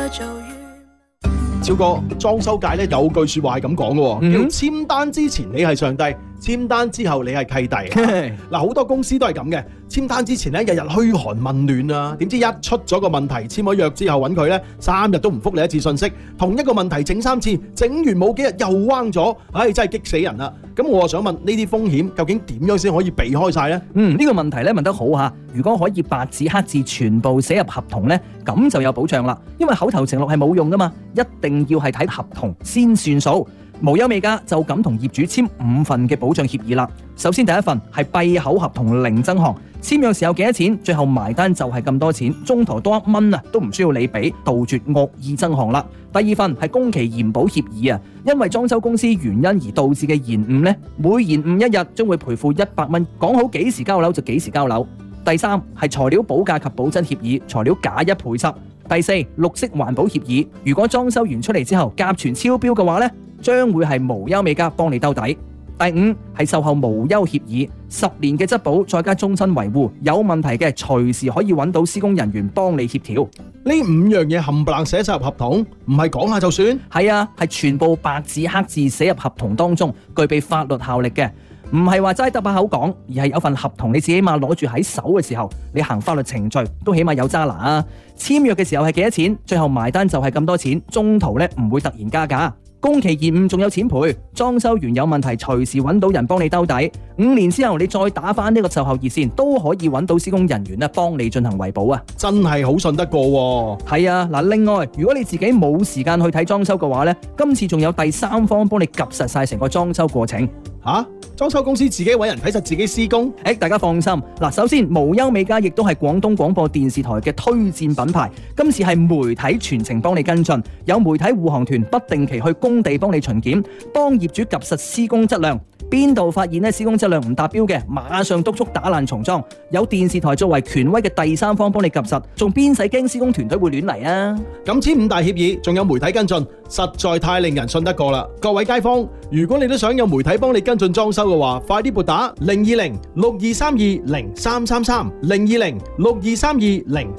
超哥，裝修界咧有句說話係咁講嘅，叫簽單之前你係上帝，簽單之後你係契弟。嗱，好多公司都係咁嘅，簽單之前咧日日噓寒問暖啊，點知一出咗個問題，簽咗約之後揾佢咧3日都唔覆你一次信息，同一個問題整3次，整完冇幾日又彎咗，真係激死人啦！咁我想問呢啲風險究竟點樣先可以避開晒呢？ 呢個問題咧問得好嚇，如果可以白紙黑字全部寫入合同咧，咁就有保障啦。因為口頭承諾係冇用噶嘛，一定要係睇合同先算數。無憂美家就咁同業主簽5份嘅保障協議啦。首先第一份係閉口合同零增項，簽約時有幾多錢，最後埋單就係咁多錢，中途多1蚊都唔需要你俾，杜絕惡意增項啦。第二份係工期延保協議啊，因為裝修公司原因而導致嘅延誤每延誤1日將會賠付100蚊，講好幾時交樓就幾時交樓。第三係材料保價及保真協議，材料假一賠十。第四，綠色環保協議，如果裝修完出嚟之後甲醛超標嘅話呢，將會係無憂美家幫你兜底。第五係售後無憂協議，10年嘅質保再加終身維護，有問題嘅隨時可以揾到施工人員幫你協調。 呢5樣嘢冚唪唥寫晒入合同，唔係講下就算？ 係啊，係全部白紙黑字寫入合同當中，具備法律效力嘅。唔係話齋得把口講，而係有份合同，你起碼攞住喺手嘅時候，你行法律程序都起碼有揸拿啊！簽約嘅時候係幾多錢，最後埋單就係咁多錢，中途咧唔會突然加價。工期延誤仲有錢賠，裝修完有問題隨時揾到人幫你兜底。5年之後你再打返呢個售後熱線，都可以揾到施工人員咧幫你進行維保啊！ 真係好信得過喎。 係啊，嗱，另外如果你自己冇時間去睇裝修嘅話呢，今次仲有第三方幫你及實晒成個裝修過程。 裝修公司自己揾人睇實自己施工？ 大家放心。嗱，首先無憂美家亦都係廣東廣播電視台嘅推薦品牌，今次係媒體全程幫你跟進，有媒體護航團不定期去工地幫你巡檢，幫業主及實施工質量。邊度發現施工質量唔達標嘅，馬上督促打爛重裝。有電視台作為權威嘅第三方幫你及實，仲邊使驚施工團隊會亂嚟啊？ 咁簽5大協議，仲有媒體跟進，實在太令人信得過啦！各位街坊，如果你都想有媒體幫你跟進裝修嘅話，快啲撥打020-6232-0333 020-6232-0333